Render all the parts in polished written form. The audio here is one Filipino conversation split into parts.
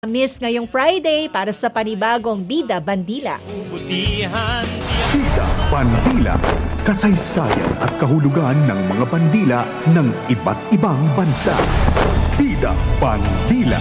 Miss ngayong Friday para sa panibagong Bida Bandila. Bida Bandila, kasaysayan at kahulugan ng mga bandila ng iba't ibang bansa. Bida Bandila.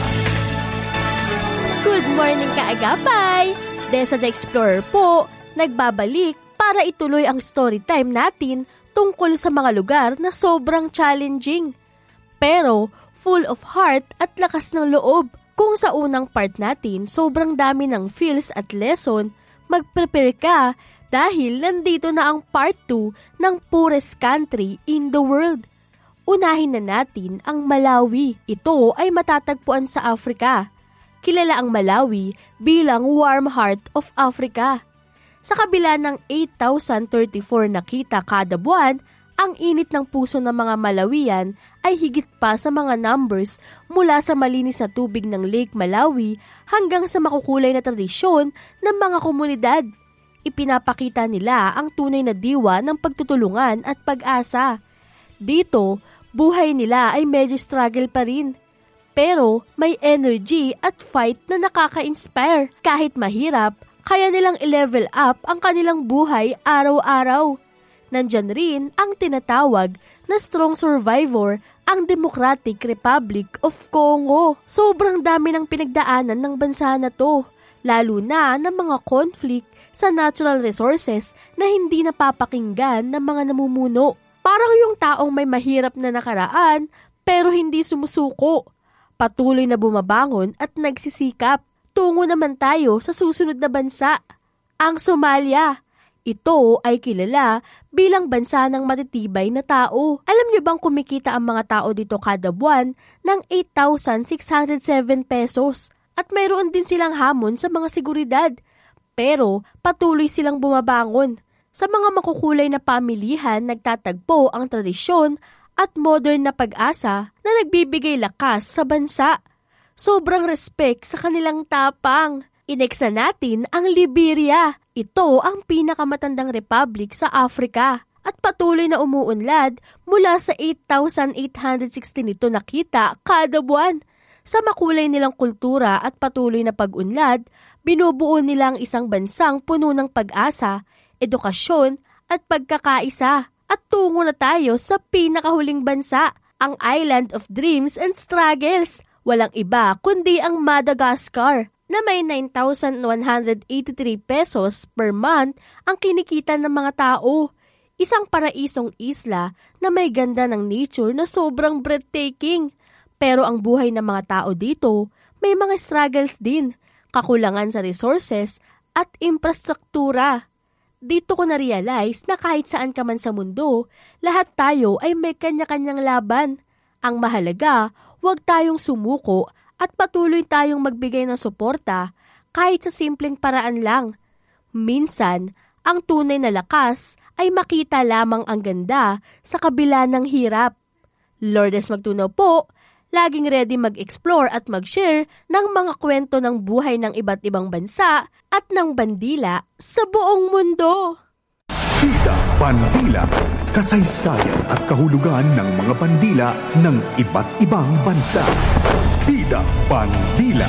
Good morning kaagapay! Desa the Explorer po, nagbabalik para ituloy ang story time natin tungkol sa mga lugar na sobrang challenging. Pero full of heart at lakas ng loob. Kung sa unang part natin, sobrang dami ng feels at lesson, mag-prepare ka dahil nandito na ang part 2 ng poorest country in the world. Unahin na natin ang Malawi. Ito ay matatagpuan sa Africa. Kilala ang Malawi bilang warm heart of Africa. Sa kabila ng 8,034 na kita kada buwan, ang init ng puso ng mga Malawian ay higit pa sa mga numbers mula sa malinis na tubig ng Lake Malawi hanggang sa makukulay na tradisyon ng mga komunidad. Ipinapakita nila ang tunay na diwa ng pagtutulungan at pag-asa. Dito, buhay nila ay medyo struggle pa rin. Pero may energy at fight na nakaka-inspire. Kahit mahirap, kaya nilang i-level up ang kanilang buhay araw-araw. Nandyan rin ang tinatawag na strong survivor, ang Democratic Republic of Congo. Sobrang dami ng pinagdaanan ng bansa na to, lalo na ng mga conflict sa natural resources na hindi napapakinggan ng mga namumuno. Parang yung taong may mahirap na nakaraan pero hindi sumusuko. Patuloy na bumabangon at nagsisikap. Tungo naman tayo sa susunod na bansa, ang Somalia. Ito ay kilala bilang bansa ng matitibay na tao. Alam niyo bang kumikita ang mga tao dito kada buwan ng 8,607 pesos? At mayroon din silang hamon sa mga seguridad. Pero patuloy silang bumabangon. Sa mga makukulay na pamilihan, nagtatagpo ang tradisyon at modern na pag-asa na nagbibigay lakas sa bansa. Sobrang respect sa kanilang tapang. Ineksa natin ang Liberia. Ito ang pinakamatandang republic sa Africa at patuloy na umuunlad mula sa 8,860 nito na kita kada buwan. Sa makulay nilang kultura at patuloy na pag-unlad, binubuo nilang isang bansang puno ng pag-asa, edukasyon at pagkakaisa. At tungo na tayo sa pinakahuling bansa, ang Island of Dreams and Struggles. Walang iba kundi ang Madagascar, na may 9,183 pesos per month ang kinikita ng mga tao. Isang paraisong isla na may ganda ng nature na sobrang breathtaking. Pero ang buhay ng mga tao dito may mga struggles din, kakulangan sa resources at infrastruktura. Dito ko na-realize na kahit saan ka man sa mundo, lahat tayo ay may kanya-kanyang laban. Ang mahalaga, huwag tayong sumuko at patuloy tayong magbigay ng suporta kahit sa simpleng paraan lang. Minsan, ang tunay na lakas ay makita lamang ang ganda sa kabila ng hirap. Lourdes Magtunaw po, laging ready mag-explore at mag-share ng mga kwento ng buhay ng iba't ibang bansa at ng bandila sa buong mundo. Bida Bandila, kasaysayan at kahulugan ng mga bandila ng iba't ibang bansa. Bida Bandila.